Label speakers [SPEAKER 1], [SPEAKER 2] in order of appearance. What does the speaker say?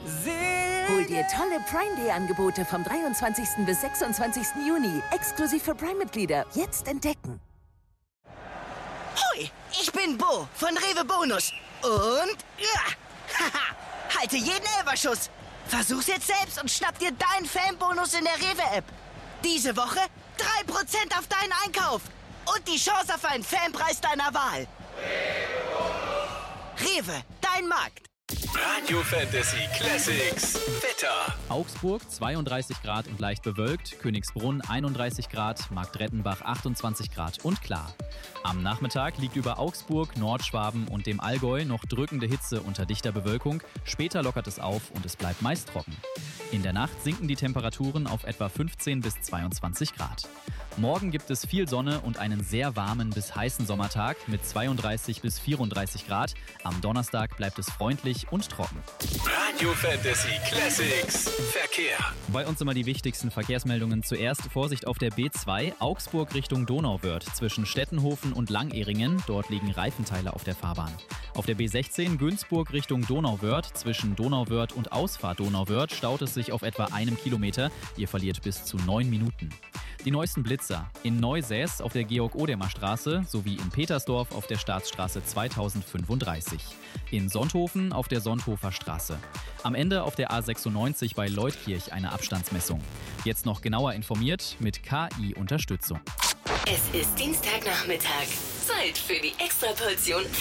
[SPEAKER 1] Hol dir tolle Prime Day Angebote vom 23. bis 26. Juni. Exklusiv für Prime-Mitglieder. Jetzt entdecken.
[SPEAKER 2] Hoi, ich bin Bo von Rewe Bonus. Und haha, halte jeden Elferschuss. Versuch's jetzt selbst und schnapp dir deinen Fanbonus in der Rewe-App. Diese Woche 3% auf deinen Einkauf. Und die Chance auf einen Fanpreis deiner Wahl. Rewe, dein Markt.
[SPEAKER 3] Radio Fantasy Classics Wetter.
[SPEAKER 4] Augsburg 32 Grad und leicht bewölkt, Königsbrunn 31 Grad, Marktrettenbach 28 Grad und klar. Am Nachmittag liegt über Augsburg, Nordschwaben und dem Allgäu noch drückende Hitze unter dichter Bewölkung, später lockert es auf und es bleibt meist trocken. In der Nacht sinken die Temperaturen auf etwa 15 bis 22 Grad. Morgen gibt es viel Sonne und einen sehr warmen bis heißen Sommertag mit 32 bis 34 Grad. Am Donnerstag bleibt es freundlich und trocken.
[SPEAKER 3] Radio Fantasy Classics Verkehr.
[SPEAKER 4] Bei uns immer die wichtigsten Verkehrsmeldungen. Zuerst Vorsicht auf der B2 Augsburg Richtung Donauwörth zwischen Stettenhofen und Langehringen. Dort liegen Reifenteile auf der Fahrbahn. Auf der B16 Günzburg Richtung Donauwörth zwischen Donauwörth und Ausfahrt Donauwörth staut es sich auf etwa 1 Kilometer. Ihr verliert bis zu 9 Minuten. Die neuesten Blitzer in Neusäß auf der Georg-Odemer-Straße sowie in Petersdorf auf der Staatsstraße 2035. In Sonthofen auf der Sonthofer Straße. Am Ende auf der A96 bei Leutkirch eine Abstandsmessung. Jetzt noch genauer informiert mit KI-Unterstützung.
[SPEAKER 5] Es ist Dienstagnachmittag. Zeit für die Extraportion